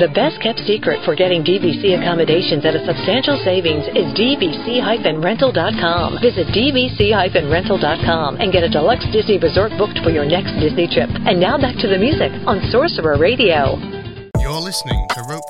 The best-kept secret for getting DVC accommodations at a substantial savings is dvc-rental.com. Visit dvc-rental.com and get a deluxe Disney resort booked for your next Disney trip. And now back to the music on Sorcerer Radio. You're listening to Rope